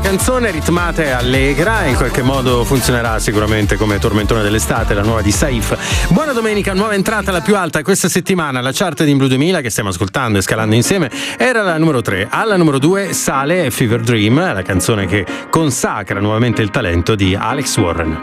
canzone ritmata e allegra, in qualche modo funzionerà sicuramente come tormentone dell'estate, la nuova di Saif. Buona domenica, nuova entrata, la più alta questa settimana, la chart di Blue 2000 che stiamo ascoltando e scalando insieme era la numero 3. Alla numero 2 sale Fever Dream, la canzone che consacra nuovamente il talento di Alex Warren.